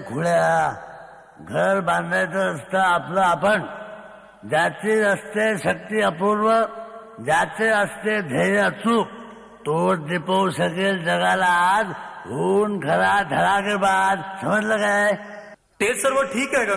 खुळ्या, घर बांधायचं असतं आपलं आपण. ज्याची असते शक्ती अपूर्व, ज्याचे असते ध्येय अचूक, तो दिपवू शकेल जगाला आज. होऊन खरा धडाकेबाज. समजलं काय? ते सर्व ठीक आहे